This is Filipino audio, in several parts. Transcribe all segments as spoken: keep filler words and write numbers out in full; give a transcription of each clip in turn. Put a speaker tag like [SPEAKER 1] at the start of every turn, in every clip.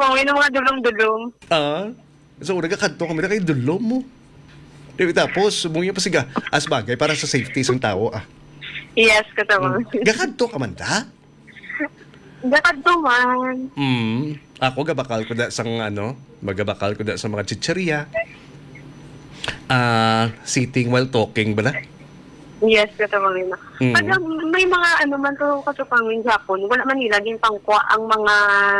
[SPEAKER 1] katupangin ng mga dulong-dulong.
[SPEAKER 2] Ah, so una ka kanto kami na kayo dulom mo. Diba, tapos, mungya pa siga, as bagay para sa safety ng tao, ah.
[SPEAKER 1] Yes, katupangin.
[SPEAKER 2] Gakanto ka man ta?
[SPEAKER 1] Gakatuman.
[SPEAKER 2] Hmm, ako gabakal ko da sa ano, magabakal ko da sa mga chicheria. Ah, sitting while talking ba na?
[SPEAKER 1] Yes, katupangin na.
[SPEAKER 2] Mm.
[SPEAKER 1] Pag may mga ano man to katupangin Japon, wala man nila din pangkwa ang mga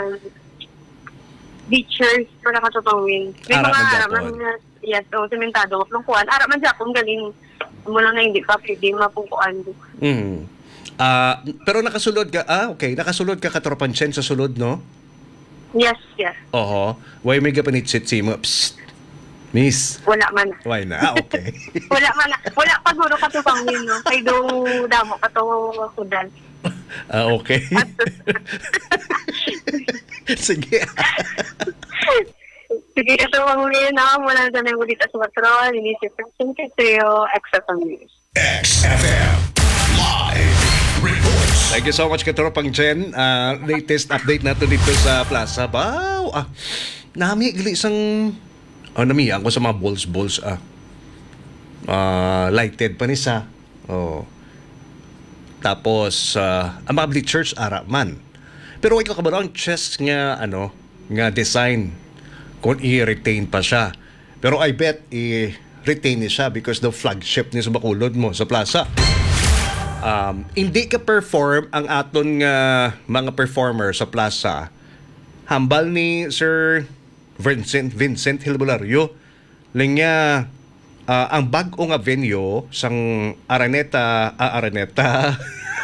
[SPEAKER 1] beachers para katupangin. May
[SPEAKER 2] Ara
[SPEAKER 1] mga
[SPEAKER 2] man
[SPEAKER 1] ara
[SPEAKER 2] Japon.
[SPEAKER 1] man, yes, o sementado, plungkuan. Ara man Japon, galing mo lang na hindi pa pwede mapungkuan.
[SPEAKER 2] Hmm. Ah, pero nakasulod ka, ah, okay, nakasulod ka katropanchen sa sulod, no?
[SPEAKER 1] Yes, yes.
[SPEAKER 2] Oho. Why may gapanitsit si mo? Psst. Miss.
[SPEAKER 1] Wala man.
[SPEAKER 2] Why na? Ah, okay.
[SPEAKER 1] Wala man. Wala pa guro katupangin, no? Kay do damo ka to kudan.
[SPEAKER 2] Ah, okay. Sige.
[SPEAKER 1] Sige, katupangin na. Mula na tayo ulit sa patrol. Inisip person kayo. Except on news.
[SPEAKER 3] X F M Live Reports.
[SPEAKER 2] Thank you so much, Katropang Jen. Uh, latest update nato dito sa Plaza. Wow! Ah, nami, gali isang... Oh, nami, ako sa mga balls-balls, ah. Uh, lighted pa ni sa. Oh. Tapos, uh, ang mga bleachers, ara man. Pero ikaw ka ba ang chest nga, ano, nga design kung i-retain pa siya. Pero I bet i-retain niya siya because the flagship niya sa Bacolod mo, sa Plaza. Um, hindi ka perform ang aton nga mga performer sa Plaza. Hambal ni Sir Vincent Vincent Hilbolario linya uh, ang bag-o nga venue sang Araneta ah, Araneta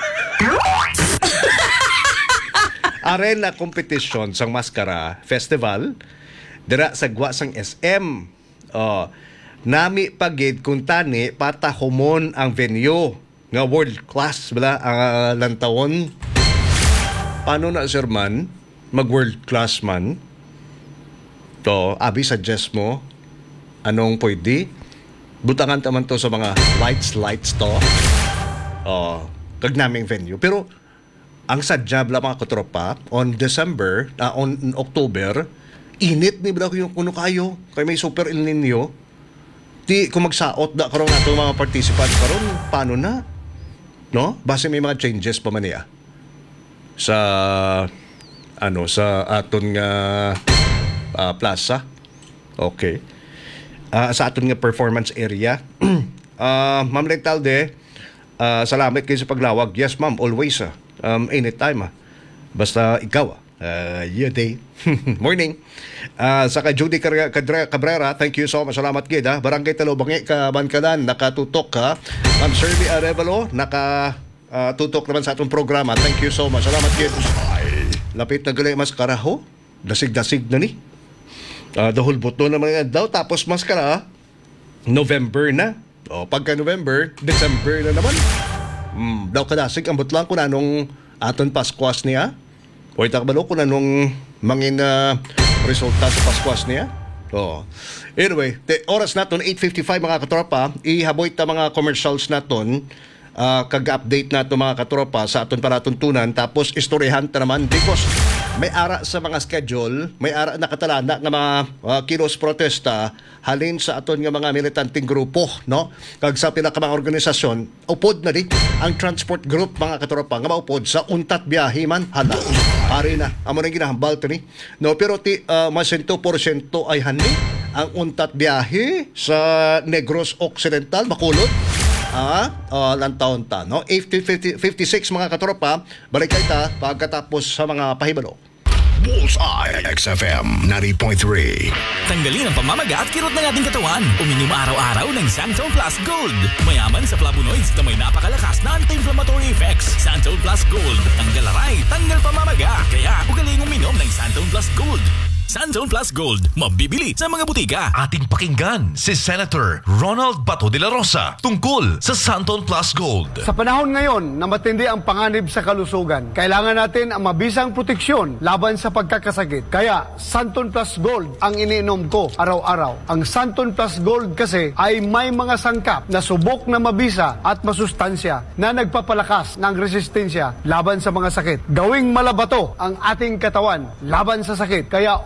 [SPEAKER 2] Arena Competition sang Maskara Festival dira sa gwa sang S M. Oh, nami pagid kung tani patahomon ang venue nga world class bala ang uh, lantawon. Paano na sir man mag world class man? To, abi suggest mo anong pwede? Butangan taman to sa mga lights lights to. Oh, kag naming venue. Pero ang sadya bala mga katropa on December, uh, on October, init ni bala yung kuno kayo kay may super El Nino. Di kung magsaot da karon nato mga participants karon paano na? No? Base may mga changes pa man niya sa ano sa aton nga uh, plaza. Okay. Uh, sa aton nga performance area. uh, Ma'am Rectalde, uh, salamat kayo sa paglawag. Yes, ma'am, always. Uh, um, anytime. Uh. Basta ikaw. Uh, yeah, day. Morning. Uh, sa ka Judy Cabrera, thank you so much. Salamat kid. Ha? Barangay Talobangi, Kabankalan, nakatutok ka. Ma'am Shirley Arevalo, naka uh, tutok naman sa atong programa. Thank you so much. Salamat kid. Lapit na gali mas karaho. Dasig-dasig na ni. Uh, dahil buto naman nga daw. Tapos maskara, November na. O, pagka November, December na naman. Mm, daw kadasig, ambot lang kung anong aton Paskwas niya. O itakbalo kung anong mangin uh, resulta sa Paskwas niya. O. Anyway, the oras naton, eight fifty-five mga katropa. Ihaboy ta mga commercials naton. Uh, kag-update nato mga katropa sa aton paratuntunan. Tapos istoryahan ta naman because may ara sa mga schedule, may ara nakatalana nga mga uh, kilos protesta halin sa aton nga mga militanting grupo, no? Kag sa pinaka mga organisasyon, upod na di ang transport group mga katropa nga maupod sa untat biyahe man hala. Ari na amo nang ginahambal to ni. No, pero ti uh, mas one hundred percent ay hani ang untat biyahe sa Negros Occidental, Bacolod. Ah, uh, lantaon ta, no? eight fifty-six mga katropa, balik kayo ta pagkatapos sa mga pahibalo.
[SPEAKER 3] Bullseye X F M ninety point three.
[SPEAKER 4] Tanggalin ang pamamaga at kirot ng ating katawan. Uminom araw-araw ng Santon Plus Gold. Mayaman sa flavonoids na may napakalakas na anti-inflammatory effects. Santon Plus Gold. Tanggal aray, tanggal pamamaga. Kaya ugaling uminom ng Santon Plus Gold. Santon Plus Gold, mabibili sa mga butika.
[SPEAKER 5] Ating pakinggan si Senator Ronald Bato de la Rosa tungkol sa Santon Plus Gold.
[SPEAKER 6] Sa panahon ngayon na matindi ang panganib sa kalusugan, kailangan natin ang mabisang proteksyon laban sa pagkakasakit. Kaya Santon Plus Gold ang iniinom ko araw-araw. Ang Santon Plus Gold kasi ay may mga sangkap na subok na mabisa at masustansya na nagpapalakas ng resistensya laban sa mga sakit. Gawing malabato ang ating katawan laban sa sakit. Kaya